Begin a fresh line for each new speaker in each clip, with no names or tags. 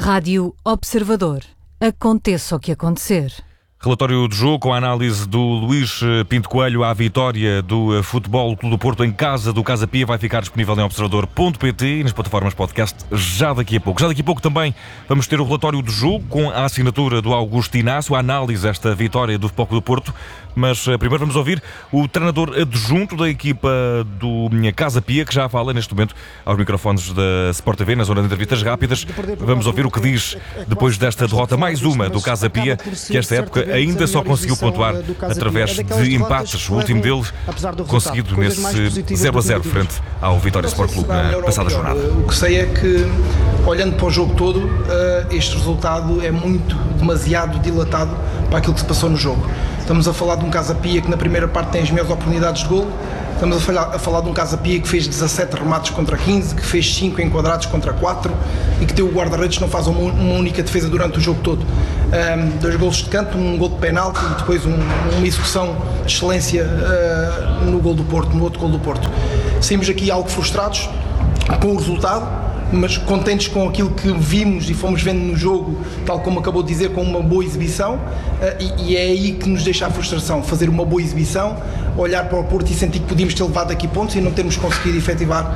Rádio Observador. Aconteça o que acontecer.
Relatório do jogo com a análise do Luís Pinto Coelho à vitória do Futebol Clube do Porto em casa do Casa Pia. Vai ficar disponível em observador.pt e nas plataformas podcast já daqui a pouco. Já daqui a pouco também vamos ter o relatório do jogo com a assinatura do Augusto Inácio, a análise desta vitória do Futebol Clube do Porto. Mas primeiro vamos ouvir o treinador adjunto da equipa do Casa Pia, que já fala neste momento aos microfones da Sport TV, na zona de entrevistas rápidas. Vamos ouvir o que diz depois desta derrota, mais uma do Casa Pia, que esta época ainda só conseguiu pontuar através de empates. O último deles conseguido nesse 0-0 frente ao Vitória Sport Clube na passada jornada.
O que sei é que, olhando para o jogo todo, este resultado é demasiado dilatado para aquilo que se passou no jogo. Estamos a falar de um Casa Pia que na primeira parte tem as melhores oportunidades de golo. Estamos a falar de um Casa Pia que fez 17 remates contra 15, que fez 5 enquadrados contra 4 e que tem o guarda-redes que não faz uma única defesa durante o jogo todo. 2 golos de canto, um gol de penalti e depois uma execução de excelência no gol do Porto, no outro gol do Porto. Saímos aqui algo frustrados com o resultado, mas contentes com aquilo que vimos e fomos vendo no jogo, tal como acabou de dizer, com uma boa exibição, e é aí que nos deixa a frustração, fazer uma boa exibição, olhar para o Porto e sentir que podíamos ter levado aqui pontos e não termos conseguido efetivar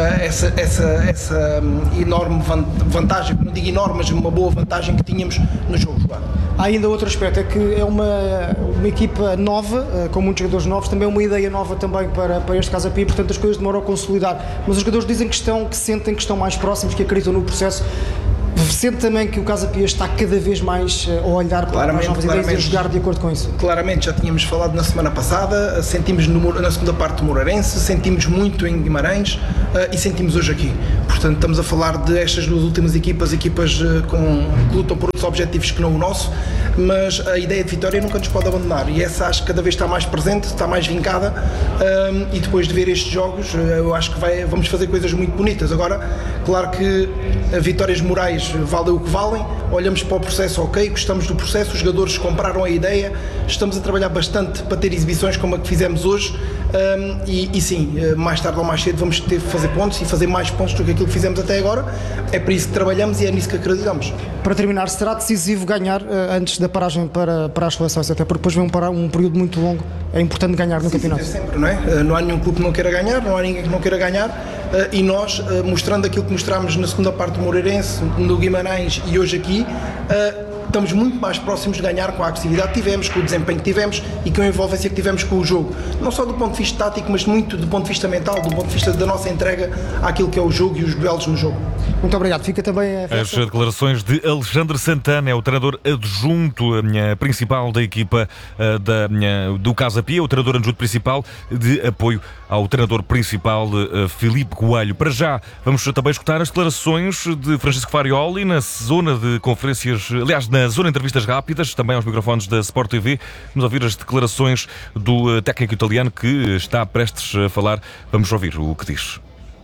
essa enorme vantagem, não digo enorme, mas uma boa vantagem que tínhamos no jogo jogado.
Há ainda outro aspecto, é que é uma equipa nova, com muitos jogadores novos, também uma ideia nova também para este Casa Pia, portanto as coisas demoram a consolidar, mas os jogadores dizem que sentem que estão mais próximos, que acreditam no processo. Sente também que o Casa Pia está cada vez mais a olhar para as novas ideias e a jogar de acordo com isso? Claramente, já tínhamos falado na semana passada, sentimos na segunda parte do Moreirense, sentimos muito em Guimarães e sentimos hoje aqui. Portanto, estamos a falar de estas duas últimas equipas que lutam por outros objetivos que não o nosso, mas a ideia de vitória nunca nos pode abandonar e essa acho que cada vez está mais presente, está mais vincada, e depois de ver estes jogos eu acho que vamos fazer coisas muito bonitas. Agora, claro que vitórias morais valem o que valem, olhamos para o processo, ok, gostamos do processo, os jogadores compraram a ideia, estamos a trabalhar bastante para ter exibições como a que fizemos hoje, e sim, mais tarde ou mais cedo vamos ter que fazer pontos e fazer mais pontos do que aquilo que fizemos até agora. É para isso que trabalhamos e é nisso que acreditamos. Para terminar, será decisivo ganhar antes da paragem para as seleções, até porque depois vem um período muito longo, é importante ganhar no campeonato. Sempre, não é? Não há nenhum clube que não queira ganhar, não há ninguém que não queira ganhar, e nós, mostrando aquilo que mostramos na segunda parte do Moreirense, no Guimarães e hoje aqui, estamos muito mais próximos de ganhar com a agressividade que tivemos, com o desempenho que tivemos e com a envolvência que tivemos com o jogo. Não só do ponto de vista tático, mas muito do ponto de vista mental, do ponto de vista da nossa entrega àquilo que é o jogo e os duelos no jogo. Muito obrigado. Fica também
as declarações de Alexandre Santana, é o treinador adjunto principal da equipa do Casa Pia, o treinador adjunto principal de apoio ao treinador principal Filipe Coelho. Para já, vamos também escutar as declarações de Francisco Farioli na zona de conferências, aliás, na zona de entrevistas rápidas, também aos microfones da Sport TV. Vamos ouvir as declarações do técnico italiano que está prestes a falar. Vamos ouvir o que diz.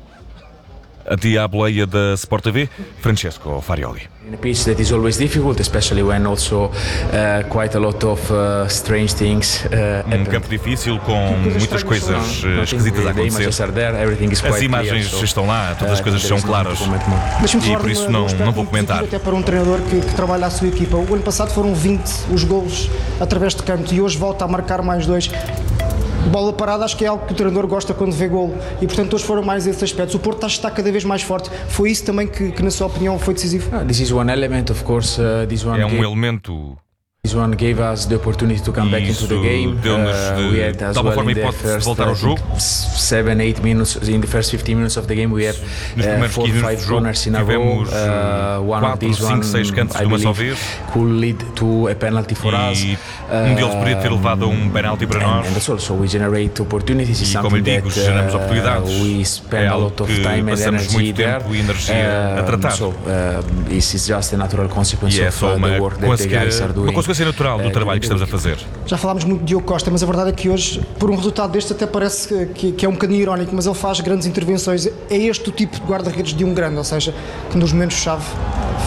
Aqui à boleia da Sport TV, Francesco Farioli.
In a pitch that is always difficult, especially when also quite a lot of strange things happen.
Campo difícil com muitas coisas esquisitas a acontecer. As imagens estão lá, todas as coisas são claras e por isso não vou comentar.
Até para um treinador que trabalha a sua equipa. O ano passado foram 20 os golos através de canto e hoje volta a marcar mais 2. Bola parada acho que é algo que o treinador gosta quando vê golo e portanto hoje foram mais esses aspectos. O Porto está cada vez mais forte. Foi isso também que na sua opinião foi decisivo?
This is one element, of course.
É um elemento.
This one gave us the opportunity to come back into the game.
We had as well in the first, voltar ao jogo.
7-8 minutes in the first 15 minutes of the game. We had 4-5 corners in a row. One of these
5, 6 cantos de uma só vez.
Could lead to a penalty for us.
Deles poderia ter levado a um penalti para nós.
And also we generate opportunities.
E como eu digo, geramos oportunidades.
We spend a lot of time and energy there.
E energia a tratar.
So this is just a natural consequence of the work that the guys are doing.
Consequência natural do trabalho que estamos a fazer.
Já falámos muito de Diogo Costa, mas a verdade é que hoje, por um resultado deste, até parece que é um bocadinho irónico, mas ele faz grandes intervenções. É este o tipo de guarda-redes de um grande, ou seja, que nos momentos-chave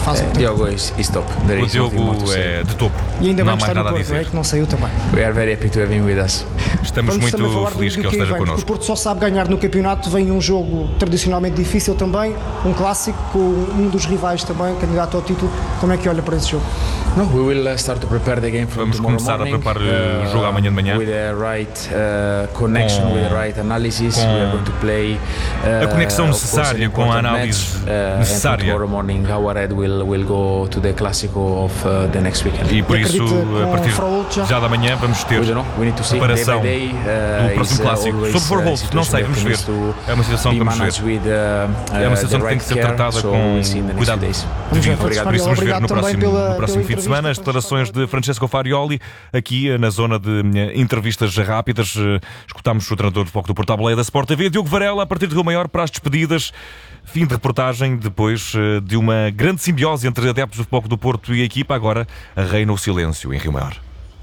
faz
Diogo is top.
O Diogo é de topo.
E ainda
não há
bem
mais
que está
nada a
no Porto,
dizer.
que não saiu também.
We are very happy to have him with us.
Estamos muito felizes que ele esteja connosco.
O Porto só sabe ganhar no campeonato, vem um jogo tradicionalmente difícil também, um clássico com um dos rivais também, candidato ao título. Como é que olha para esse jogo?
No, we will start to prepare the game from
Vamos começar a preparar o jogo amanhã de manhã.
With the right connection, with the right analysis, we are going to play.
A conexão necessária com a análise necessária.
Tomorrow morning, our head will go to the Clásico of the next weekend.
E por isso, a partir já da manhã, vamos ter preparação do próximo clássico. Sobre Forholt, não sei, vamos ver. É uma situação que vamos ver. É uma situação que tem que ser tratada com cuidado. Obrigado. Por isso, vamos ver no próximo fim de semana as declarações de Francesco Farioli aqui na zona de entrevistas rápidas. Escutámos o treinador de Futebol do Porto à boleia da Sport TV, Diogo Varela, a partir de Rio Maior para as despedidas. Fim de reportagem depois de uma grande simbiose entre adeptos do Futebol do Porto e a equipa. Agora reina o silêncio em Rio Maior.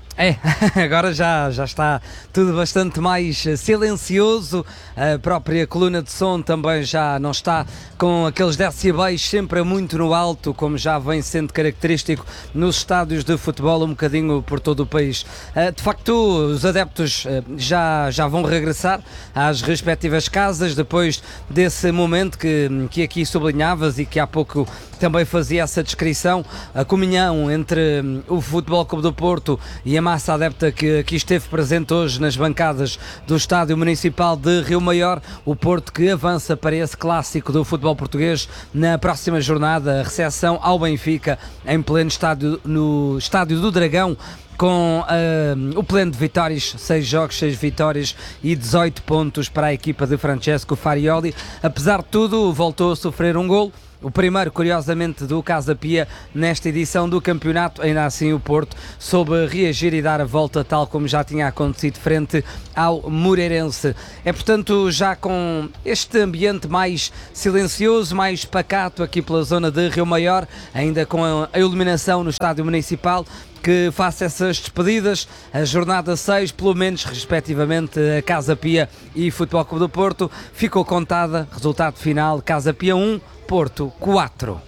Agora já está tudo bastante mais silencioso. A própria coluna de som também já não está com aqueles decibéis sempre muito no alto, como já vem sendo característico nos estádios de futebol um bocadinho por todo o país. De facto, os adeptos já vão regressar às respectivas casas depois desse momento que aqui sublinhavas e que há pouco também fazia essa descrição, a comunhão entre o Futebol Clube do Porto e a massa adepta que aqui esteve presente hoje nas bancadas do Estádio Municipal de Rio Maior. O Porto que avança para esse clássico do futebol português na próxima jornada, a recepção ao Benfica em pleno estádio, no Estádio do Dragão, com o pleno de vitórias, 6 jogos, 6 vitórias e 18 pontos para a equipa de Francesco Farioli. Apesar de tudo, voltou a sofrer um golo. O primeiro, curiosamente, do Casa Pia nesta edição do campeonato. Ainda assim o Porto soube reagir e dar a volta tal como já tinha acontecido frente ao Moreirense. É portanto já com este ambiente mais silencioso, mais pacato aqui pela zona de Rio Maior, ainda com a iluminação no Estádio Municipal, que faça essas despedidas. A jornada 6, pelo menos respectivamente a Casa Pia e Futebol Clube do Porto, ficou contada. Resultado final: Casa Pia 1, Porto 4.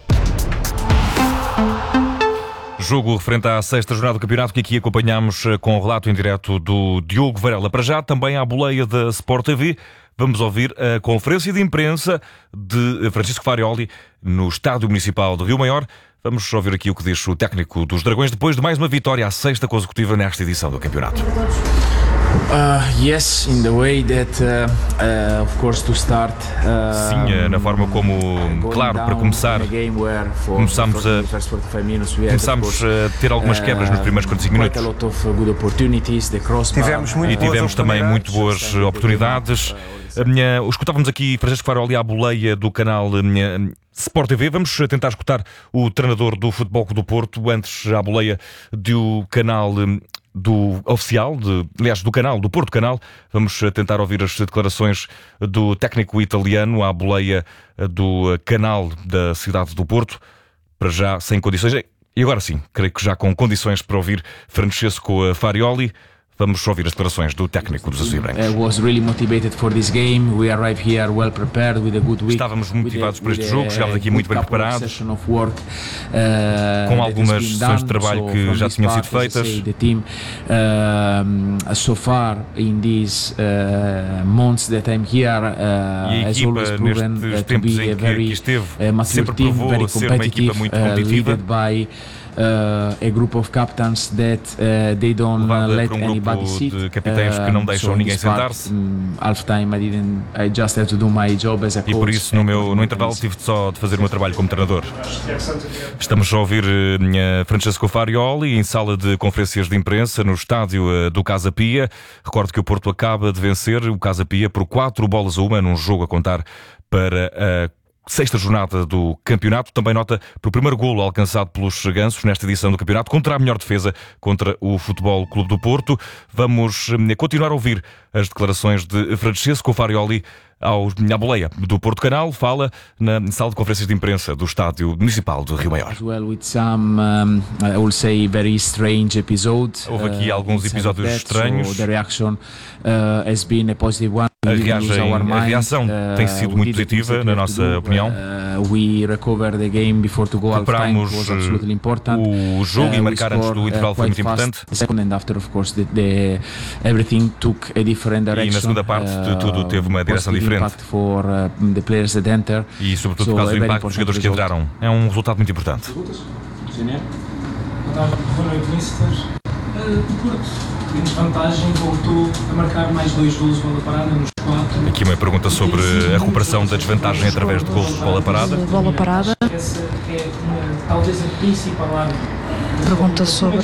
Jogo referente à 6ª jornada do campeonato que aqui acompanhamos com o relato em direto do Diogo Varela. Para já também à boleia da Sport TV. Vamos ouvir a conferência de imprensa de Francesco Farioli no Estádio Municipal de Rio Maior. Vamos ouvir aqui o que diz o técnico dos Dragões depois de mais uma vitória, a 6ª consecutiva nesta edição do campeonato.
Yes, in the way that, of course, to start.
Sim, na forma como, claro, para começar, começámos a ter algumas quebras nos primeiros 45 minutos. Tivemos também muito boas oportunidades. Escutávamos aqui Francesco Farioli à boleia do canal Sport TV. Vamos tentar escutar o treinador do Futebol Clube do Porto antes à boleia do canal do oficial, do canal, do Porto Canal. Vamos tentar ouvir as declarações do técnico italiano à boleia do canal da cidade do Porto, para já sem condições. E agora sim, creio que já com condições para ouvir Francesco Farioli. Vamos ouvir as declarações do técnico dos Azuis-Brancos. Estávamos motivados para este jogo, chegámos aqui muito bem preparados, com algumas sessões de trabalho que já tinham sido feitas. E a equipa, nestes tempos em que aqui esteve, sempre provou ser uma equipa muito competitiva.
A group of captains that they don't let anybody sit.
De capitães que não deixam ninguém sentar-se.
Half time I just have to do my job as a coach.
E por isso no intervalo tive só de fazer o meu trabalho como treinador. Estamos a ouvir Francesco Farioli em sala de conferências de imprensa no estádio do Casa Pia. Recordo que o Porto acaba de vencer o Casa Pia por 4-1 num jogo a contar para a 6ª jornada do campeonato. Também nota para o primeiro golo alcançado pelos gansos nesta edição do campeonato, contra a melhor defesa contra o Futebol Clube do Porto. Vamos continuar a ouvir as declarações de Francesco Farioli à boleia do Porto Canal. Fala na sala de conferências de imprensa do Estádio Municipal de Rio Maior. Houve aqui alguns episódios estranhos. A reação tem sido muito positiva, na nossa opinião. Recuperámos o jogo e marcar antes do intervalo foi muito importante. E na segunda parte tudo teve uma direção diferente. E sobretudo por causa do impacto dos jogadores que entraram. É um resultado muito importante.
Boa noite, Mister. O Porto, em desvantagem, voltou a marcar mais 2 golos de bola parada nos 4.
Aqui uma pergunta sobre a recuperação da desvantagem através de golos de bola parada.
Bola parada.
Essa é talvez a principal arma.
Pergunta sobre.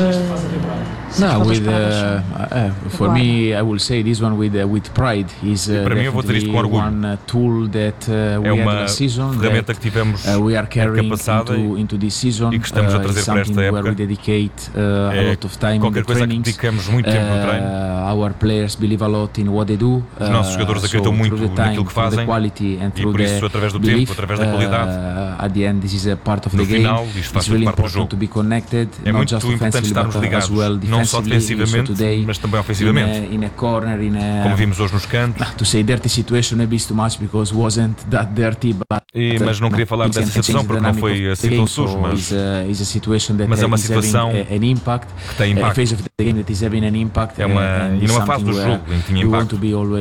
For me, I will say this one with pride is
definitely
one tool that we had last season.
Ferramenta que tivemos
we are carrying
passada
into this season.
E que estamos a trazer para esta época.
We dedicate a lot of time in the trainings.
Dedicamos muito tempo no treino.
Our players believe a lot in what they do.
Os nossos jogadores acreditam muito naquilo que fazem. E por isso, através do tempo, através da qualidade,
at the end, this is a part of
no
the game.
final, isto faz parte do jogo.
É
muito importante estarmos ligados, não só defensivamente, mas também ofensivamente. Como vimos hoje nos cantos. Mas não queria falar dessa situação porque não foi assim tão sujo, mas é uma situação que tem impacto. E numa fase do jogo em que tinha impacto.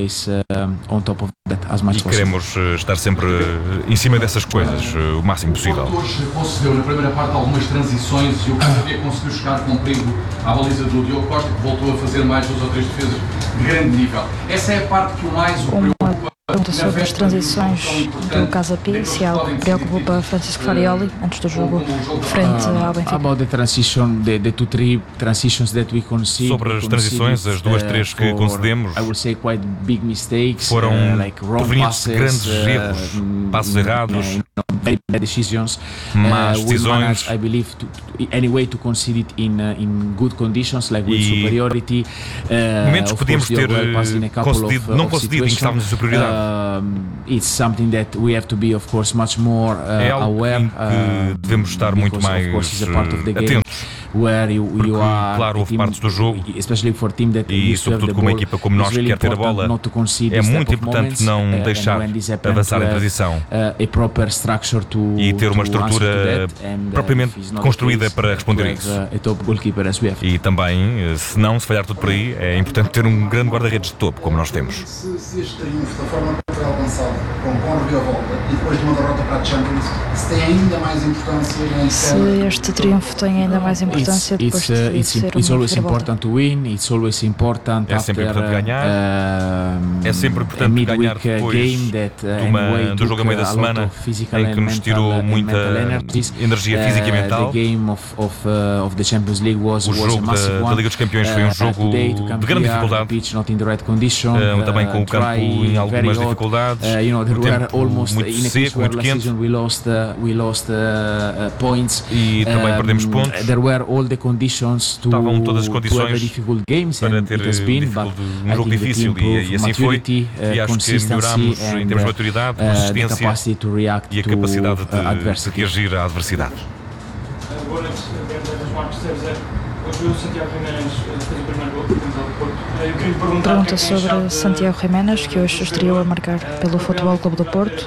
E queremos estar sempre em cima dessas coisas o máximo possível.
Hoje concedeu na primeira parte algumas transições e o Casapia conseguiu chegar com perigo à baliza do Diogo Costa, que voltou a fazer mais 2 ou 3 defesas de grande nível. Essa é a parte que o mais o preocupa.
Pergunta sobre as transições do Casa Pia, se é algo que preocupa Francisco Farioli antes do jogo frente ao Benfica.
Sobre as transições, as 2, 3 que concedemos, foram provenientes de grandes erros, passos errados, más decisões. Momentos que podíamos ter concedido, não concedido, em que estávamos em superioridade.
It's something that we have to be, of course, much more aware.
Que devemos estar muito mais atentos. Porque, claro, houve partes do jogo e, sobretudo, com uma equipa como nós que quer ter a bola, é muito importante não deixar avançar em transição e ter uma estrutura propriamente construída para responder a isso. E também, se falhar tudo por aí, é importante ter um grande guarda-redes de topo, como nós temos.
Se este triunfo, da forma como foi alcançado, com a reviravolta e depois de uma derrota para a Champions, se tem ainda mais importância?
Se este triunfo tem ainda mais importância depois de ser
it's always important to win. It's always important
sempre importante ganhar. É sempre importante ganhar depois do jogo a meio da semana, em que nos tirou muita energia física e mental. O jogo da Liga dos Campeões foi um jogo de grande dificuldade, também com o campo em algumas dificuldades, o tempo muito seco, muito quente, e também perdemos pontos. Estavam todas as condições para ter um jogo difícil e assim foi, e acho que melhorámos em termos de maturidade, consistência e a capacidade de reagir à adversidade.
Boa noite, Marcos 0-0. Hoje o Santiago Jiménez fez o primeiro gol do Porto. Eu queria perguntar
pergunta sobre Santiago Jiménez, que hoje estreou a marcar pelo Futebol Clube do Porto.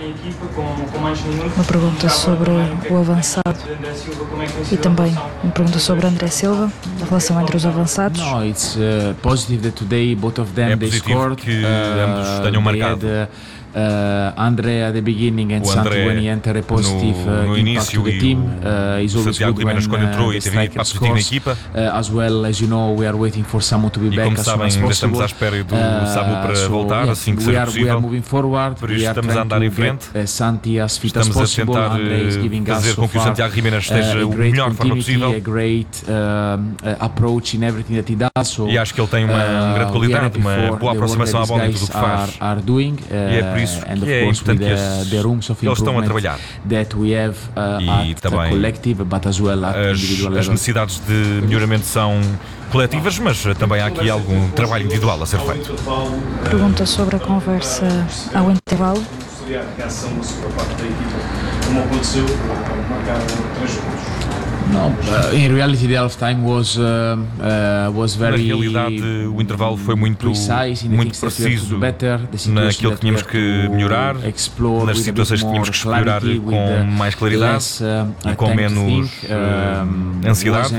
Uma pergunta sobre o avançado e também uma pergunta sobre André Silva, a relação entre os avançados.
É positivo
que ambos tenham marcado.
André at the beginning and Santi when he entered a positive impact to the team. Is always good when strikers score. As well as you know, we are waiting for Samu to be back as soon as possible.
Estamos à espera do Samu para voltar assim que seja possível.
We are moving forward.
Por isso estamos a andar em frente.
Santi as fit as possible.
André is giving us fazer com que o Santiago Jiménez esteja o melhor forma possível.
A great approach in everything that he does.
E acho que ele tem uma grande qualidade, uma boa aproximação à bola em tudo o que faz. E é por isso que é importante que eles estão a trabalhar. E também as necessidades de melhoramento são coletivas, mas também há aqui algum trabalho individual a ser feito.
Pergunta sobre a conversa ao intervalo.
A reação da segunda parte da equipa, como aconteceu, marcaram 3 gols.
No, in reality the half time was very.
Na realidade, o intervalo foi muito preciso naquilo que tínhamos que melhorar, nas situações que tínhamos que explorar com mais claridade e com menos ansiedade.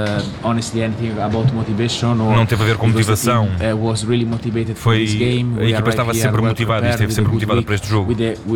Não teve a ver com motivação. A equipa estava sempre motivada e esteve sempre motivada para este jogo.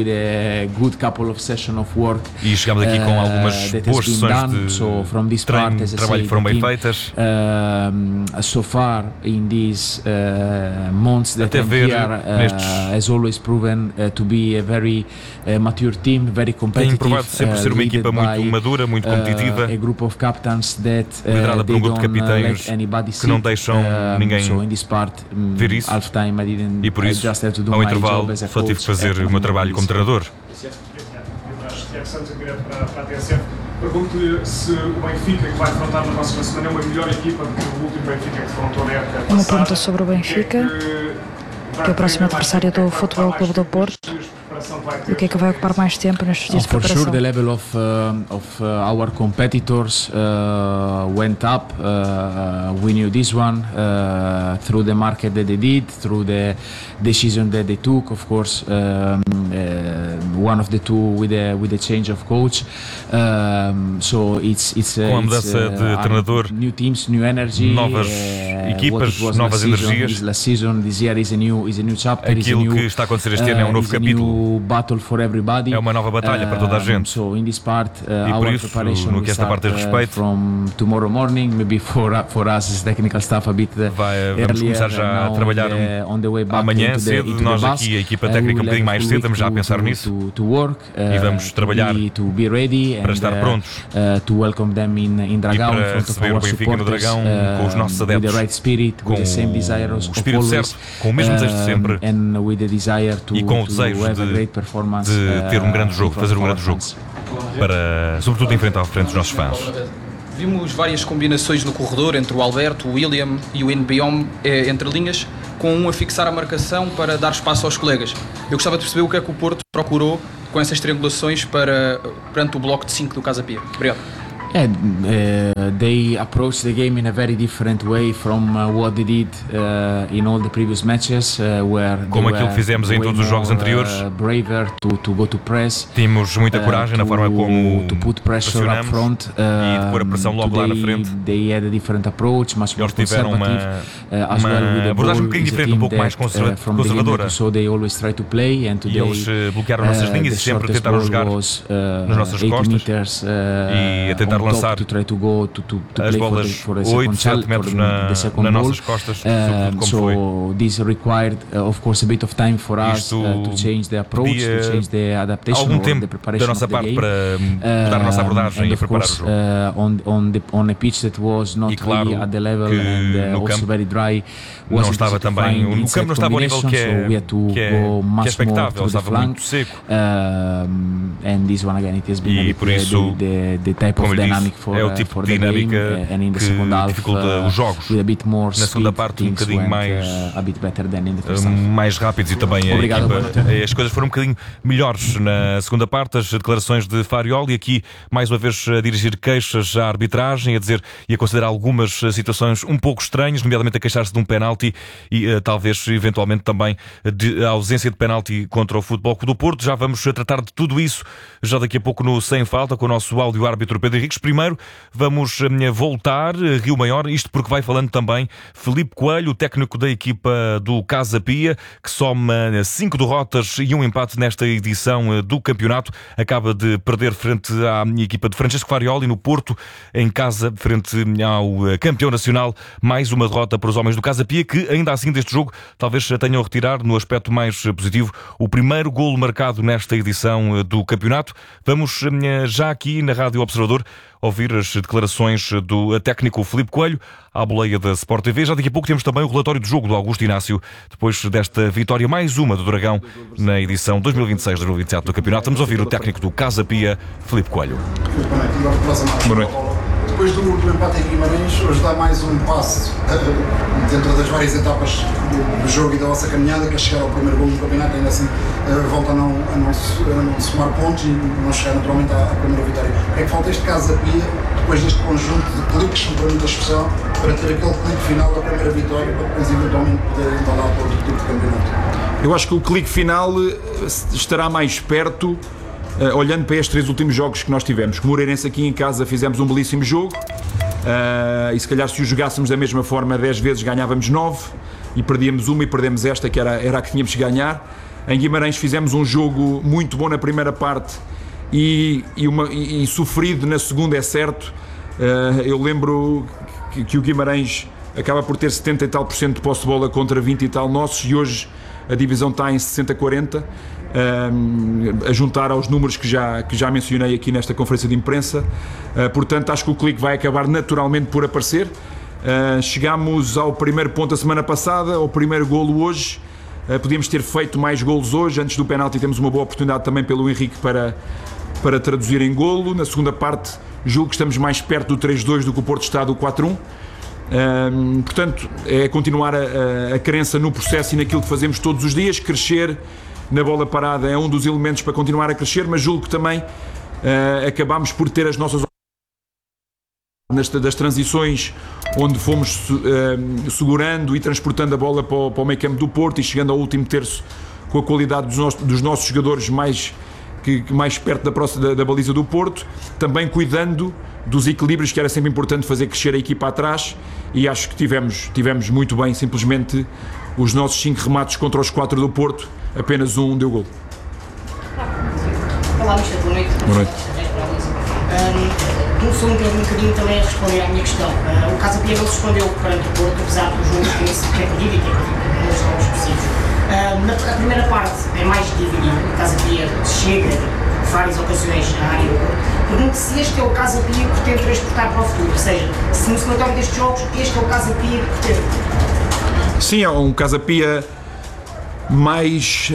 E chegámos aqui com algumas boas sessões de treino, trabalho que foram bem feitas.
So far in these months that I'm here, has always proven to be a very mature team, very competitive.
Tem provado sempre ser uma equipa muito madura, muito competitiva,
a group of captains that
liderada por um grupo de capitães que não deixam ninguém ver isso. E por isso, ao intervalo, só tive que fazer o meu trabalho como treinador.
Pergunto-lhe se o Benfica que vai enfrentar na próxima semana é uma melhor equipa do que o último Benfica que defrontou na época passada.
Uma pergunta sobre o Benfica, que é o próximo adversário do Futebol Clube do Porto. E o que é que vai ocupar mais tempo nestes dias de preparação?
For sure, the level of our competitors went up. We knew this one through the market that they did, through the decision that they took. Of course, one of the two with the change of coach. So it's
com a mudança de treinador,
new teams, new energy,
novas equipas, novas energias.
Last season, this year is a new chapter.
Aquilo que está a acontecer este ano é um novo capítulo.
Battle for everybody.
É uma nova batalha para toda a gente.
So in this part,
e por isso, no que esta parte diz respeito,
from tomorrow morning, maybe for us as technical staff a bit
vamos começar já a trabalhar amanhã cedo. Nós aqui, a equipa técnica, um bocadinho mais cedo, estamos já a pensar nisso e vamos trabalhar para estar prontos e para receber o Benfica no Dragão com os nossos adeptos, com o espírito certo, com o mesmo desejo de sempre e com o desejo de ter um grande jogo, fazer um grande jogo, para, sobretudo, enfrentar frente os nossos fãs.
Vimos várias combinações no corredor entre o Alberto, o William e o Nbiom, entre linhas, com um a fixar a marcação para dar espaço aos colegas. Eu gostava de perceber o que é que o Porto procurou com essas triangulações perante o bloco de 5 do Casa Pia. Obrigado.
They approached the game in a very different way from what they did in all the previous matches, where
como aquilo que fizemos em todos os jogos anteriores.
Braver to go to press.
Tínhamos muita coragem na forma como
pressionamos
e de pôr a pressão logo lá na frente.
They had a different approach, much more
tiveram uma abordagem um bocadinho diferente, um pouco mais conservadora.
So they always try to play and
e eles bloquearam nossas linhas e sempre tentaram jogar nas nossas costas e a tentar lançar as bolas 8, 7 metros nas nossas costas, como foi.
This required, of course, a bit of time for us to change the approach, to change the adaptation,
algum tempo da nossa parte para mudar a nossa abordagem e preparar o jogo.
On a pitch that was not really at the level and also very dry,
não estava também, o campo não estava ao nível que é expectável, estava muito seco.
And this one again, it has been
e por isso,
the type of dynamic for,
é o tipo de dinâmica que dificulta os jogos. Na segunda parte, um bocadinho mais rápidos e também a equipa. As coisas foram um bocadinho melhores na segunda parte. As declarações de Farioli, aqui mais uma vez a dirigir queixas à arbitragem, a dizer e a considerar algumas situações um pouco estranhas, nomeadamente a queixar-se de um penalti e talvez eventualmente também de ausência de penalti contra o Futebol Clube do Porto. Já vamos tratar de tudo isso já daqui a pouco no Sem Falta com o nosso áudio-árbitro Pedro Henriques. Primeiro vamos voltar Rio Maior, isto porque vai falando também Filipe Coelho, o técnico da equipa do Casa Pia, que soma 5 derrotas e um empate nesta edição do campeonato. Acaba de perder frente à equipa de Francesco Farioli no Porto, em casa, frente ao campeão nacional. Mais uma derrota para os homens do Casa Pia, que ainda assim deste jogo talvez tenham a retirar, no aspecto mais positivo, o primeiro golo marcado nesta edição do campeonato. Vamos já aqui na Rádio Observador ouvir as declarações do técnico Filipe Coelho à boleia da Sport TV. Já daqui a pouco temos também o relatório do jogo do Augusto Inácio, depois desta vitória mais uma do Dragão na edição 2026-2027 do campeonato. Vamos ouvir o técnico do Casa Pia, Filipe Coelho.
Boa noite.
depois do empate em Guimarães, hoje dá mais um passo dentro das várias etapas do jogo e da vossa caminhada, que é chegar ao primeiro gol no campeonato, ainda assim volta a não somar pontos e não chegar naturalmente à primeira vitória. É que falta este Casa Pia, depois deste conjunto de cliques, um muito especial, para ter aquele clique final da primeira vitória, para depois eventualmente poder embalar para outro tipo de campeonato.
Eu acho que o clique final estará mais perto, olhando para estes 3 últimos jogos que nós tivemos. Com o Moreirense aqui em casa fizemos um belíssimo jogo, e se calhar se o jogássemos da mesma forma 10 vezes ganhávamos 9 e perdíamos uma e perdemos esta que era a que tínhamos que ganhar. Em Guimarães fizemos um jogo muito bom na primeira parte e sofrido na segunda, é certo. Eu lembro que o Guimarães acaba por ter 70 e tal % de posse de bola contra 20 e tal nossos, e hoje a divisão está em 60-40, a juntar aos números que já mencionei aqui nesta conferência de imprensa. Portanto, acho que o clique vai acabar naturalmente por aparecer. Chegámos ao primeiro ponto a semana passada, ao primeiro golo hoje. Podíamos ter feito mais golos hoje. Antes do penalti temos uma boa oportunidade também pelo Henrique para traduzir em golo. Na segunda parte julgo que estamos mais perto do 3-2 do que o Porto está do 4-1. Portanto, é continuar a crença no processo e naquilo que fazemos todos os dias. Crescer na bola parada é um dos elementos para continuar a crescer, mas julgo que também acabámos por ter as nossas das transições, onde fomos segurando e transportando a bola para o meio campo do Porto e chegando ao último terço com a qualidade dos nossos jogadores mais perto da baliza do Porto, também cuidando dos equilíbrios, que era sempre importante fazer crescer a equipa atrás, e acho que tivemos muito bem. Simplesmente os nossos 5 remates contra os 4 do Porto, apenas um deu gol.
Olá, Mister, boa noite.
Boa noite.
Começou um bocadinho também a responder à minha questão. O Casa Pia não se respondeu perante o Porto, apesar do jogo ter perdido e ter perdido nos jogos específicos. Na primeira parte é mais dividido, o Casa Pia chega em várias ocasiões à área do Porto. Pergunto se este é o Casa Pia que pretende transportar para o futuro, ou seja, se no somatório destes jogos este é o Casa Pia que pretende.
Sim, é um Casa Pia mais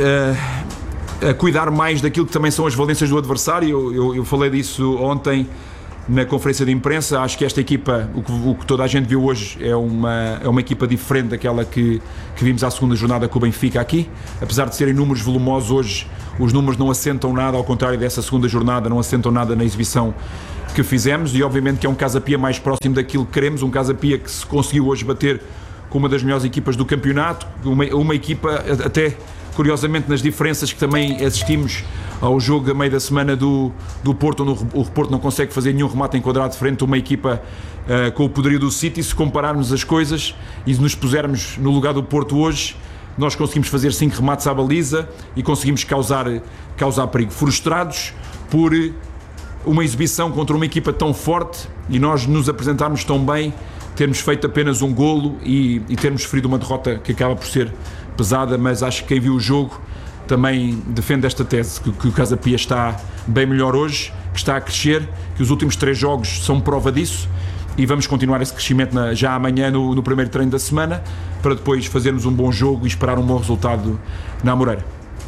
a cuidar mais daquilo que também são as valências do adversário. Eu falei disso ontem na conferência de imprensa. Acho que esta equipa, o que toda a gente viu hoje, é uma equipa diferente daquela que vimos à segunda jornada com o Benfica aqui. Apesar de serem números volumosos hoje, os números não assentam nada, ao contrário dessa segunda jornada, não assentam nada na exibição que fizemos, e obviamente que é um Casa Pia mais próximo daquilo que queremos, um Casa Pia que se conseguiu hoje bater com uma das melhores equipas do campeonato, uma equipa até curiosamente nas diferenças que também assistimos ao jogo a meio da semana do Porto, onde o Porto não consegue fazer nenhum remate enquadrado frente a uma equipa com o poderio do City. Se compararmos as coisas e nos pusermos no lugar do Porto hoje, nós conseguimos fazer 5 remates à baliza e conseguimos causar perigo. Frustrados por uma exibição contra uma equipa tão forte e nós nos apresentarmos tão bem, termos feito apenas um golo e termos sofrido uma derrota que acaba por ser pesada, mas acho que quem viu o jogo também defende esta tese, que o Casa Pia está bem melhor hoje, que está a crescer, que os últimos 3 jogos são prova disso, e vamos continuar esse crescimento já amanhã no primeiro treino da semana, para depois fazermos um bom jogo e esperar um bom resultado na Amoreira.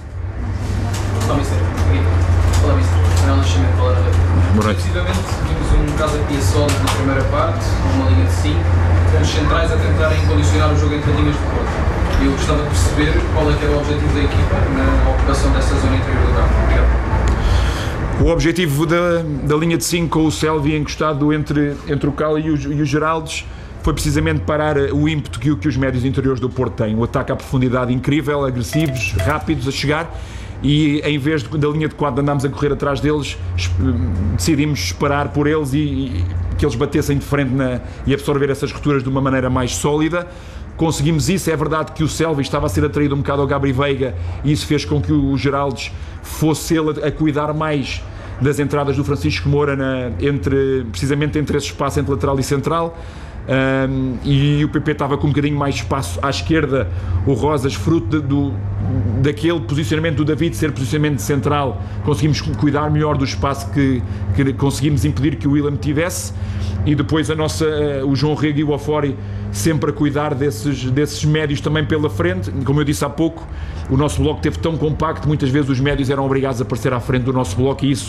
Olá, Mister. Olá, Mister. Manuel Nascimento, Bola na Rede.
Boa noite.
Precisamente, vimos um Casa Pia sólido na primeira parte, uma linha de 5, com os centrais a tentarem condicionar o jogo entre linhas de Porto. Eu gostava de perceber qual é que era o objetivo da equipa na ocupação desta zona interior do campo. Obrigado.
O objetivo da linha de 5 com o Sélvio encostado entre o Cali e o Geraldes foi precisamente parar o ímpeto que os médios interiores do Porto têm. O ataque à profundidade incrível, agressivos, rápidos a chegar, e em vez da linha de 4 andámos a correr atrás deles, decidimos esperar por eles e que eles batessem de frente e absorver essas rupturas de uma maneira mais sólida. Conseguimos isso. É verdade que o Sélvio estava a ser atraído um bocado ao Gabri Veiga e isso fez com que o Geraldes fosse ele a cuidar mais das entradas do Francisco Moura precisamente entre esse espaço entre lateral e central. E o PP estava com um bocadinho mais espaço à esquerda, o Rosas, fruto daquele posicionamento do David ser posicionamento central, conseguimos cuidar melhor do espaço que conseguimos impedir que o William tivesse, e depois o João Rego e o Ofori sempre a cuidar desses médios também pela frente. Como eu disse há pouco, o nosso bloco esteve tão compacto, muitas vezes os médios eram obrigados a aparecer à frente do nosso bloco, e isso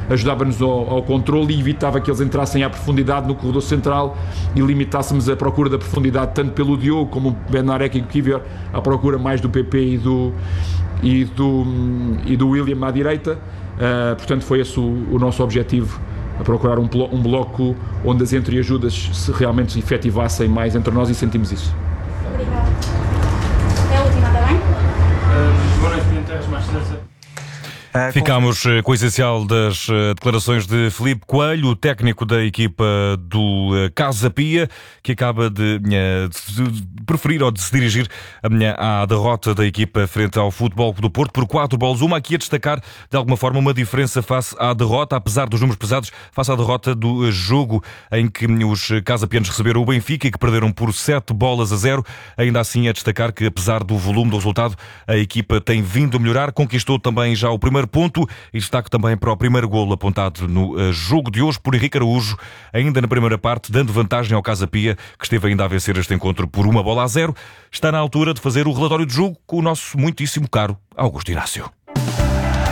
ajudava-nos ao controle e evitava que eles entrassem à profundidade no corredor central e limitássemos a procura da profundidade tanto pelo Diogo como o Benarek e o Kivior, à procura mais do PP e do William à direita. Portanto, foi esse o nosso objetivo, a procurar um bloco onde as entreajudas se realmente efetivassem mais entre nós, e sentimos isso.
Obrigado. É a última, está bem?
Boa noite, Pinterras, mais certeza.
Ficámos com o essencial das declarações de Filipe Coelho, o técnico da equipa do Casa Pia, que acaba de preferir ou de se dirigir à derrota da equipa frente ao Futebol Clube do Porto por 4-1. Aqui a destacar de alguma forma uma diferença face à derrota, apesar dos números pesados, face à derrota do jogo em que os casapianos receberam o Benfica e que perderam por 7-0. Ainda assim a destacar que, apesar do volume do resultado, a equipa tem vindo a melhorar, conquistou também já o primeiro ponto, e destaque também para o primeiro golo apontado no jogo de hoje por Henrique Araújo, ainda na primeira parte, dando vantagem ao Casa Pia, que esteve ainda a vencer este encontro por 1-0. Está na altura de fazer o relatório de jogo com o nosso muitíssimo caro Augusto Inácio.